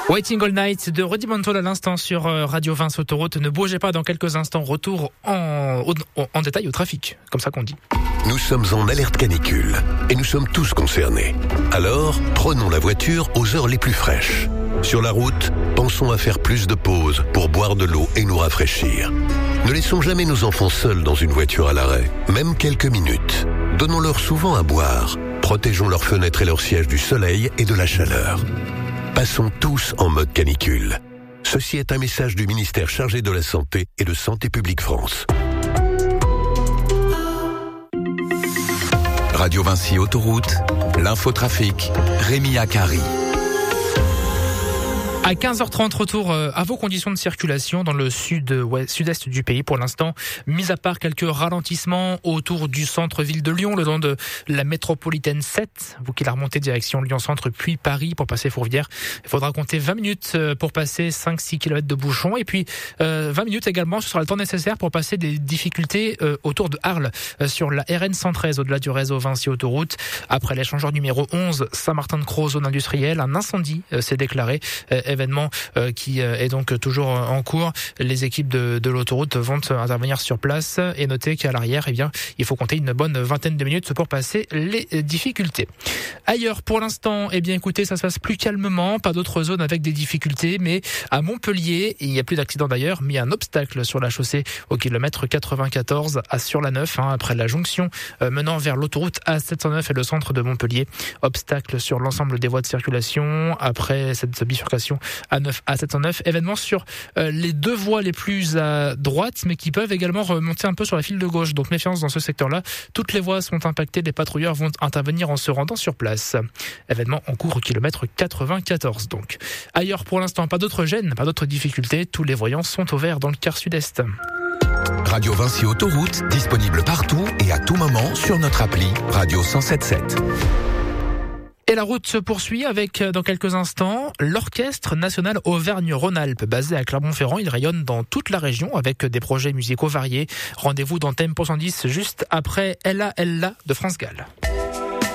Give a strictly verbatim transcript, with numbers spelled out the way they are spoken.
Waiting All Night de Rudimental à l'instant sur Radio Vinci Autoroute. Ne bougez pas, dans quelques instants, retour en, en, en détail au trafic, comme ça qu'on dit. Nous sommes en alerte canicule et nous sommes tous concernés. Alors, prenons la voiture aux heures les plus fraîches. Sur la route, pensons à faire plus de pauses pour boire de l'eau et nous rafraîchir. Ne laissons jamais nos enfants seuls dans une voiture à l'arrêt, même quelques minutes. Donnons-leur souvent à boire. Protégeons leurs fenêtres et leurs sièges du soleil et de la chaleur. Passons tous en mode canicule. Ceci est un message du ministère chargé de la Santé et de Santé publique France. Radio Vinci Autoroute, l'infotrafic, Rémi Akari. À quinze heures trente, retour à vos conditions de circulation dans le sud, ouais, sud-est du pays. Pour l'instant, mis à part quelques ralentissements autour du centre-ville de Lyon, le long de la métropolitaine sept. Vous qui la remontez direction Lyon-Centre puis Paris pour passer Fourvière. Il faudra compter vingt minutes pour passer cinq à six kilomètres de bouchons. Et puis euh, vingt minutes également, ce sera le temps nécessaire pour passer des difficultés euh, autour de Arles, euh, sur la R N cent treize, au-delà du réseau Vinci Autoroute. Après l'échangeur numéro onze, Saint-Martin-de-Crau, zone industrielle, un incendie euh, s'est déclaré. Euh, événement euh, qui euh, est donc toujours en cours. Les équipes de, de l'autoroute vont intervenir sur place et noter qu'à l'arrière, eh bien, il faut compter une bonne vingtaine de minutes pour passer les difficultés. Ailleurs, pour l'instant, eh bien, écoutez, ça se passe plus calmement. Pas d'autres zones avec des difficultés, mais à Montpellier, il n'y a plus d'accident d'ailleurs, mais un obstacle sur la chaussée au kilomètre quatre-vingt-quatorze à sur la neuf, hein, après la jonction euh, menant vers l'autoroute A sept cent neuf et le centre de Montpellier. Obstacle sur l'ensemble des voies de circulation après cette bifurcation A neuf à sept cent neuf. Événement sur euh, les deux voies les plus à droite, mais qui peuvent également remonter un peu sur la file de gauche. Donc méfiance dans ce secteur-là. Toutes les voies sont impactées. Les patrouilleurs vont intervenir en se rendant sur place. Événement en cours au kilomètre quatre-vingt-quatorze. Donc ailleurs, pour l'instant, pas d'autres gênes, pas d'autres difficultés. Tous les voyants sont au vert dans le quart sud-est. Radio Vinci Autoroute, disponible partout et à tout moment sur notre appli Radio cent sept sept. Et la route se poursuit avec, dans quelques instants, l'Orchestre National Auvergne-Rhône-Alpes. Basé à Clermont-Ferrand, il rayonne dans toute la région avec des projets musicaux variés. Rendez-vous dans Tempo cent dix juste après Ella Ella de France Gall.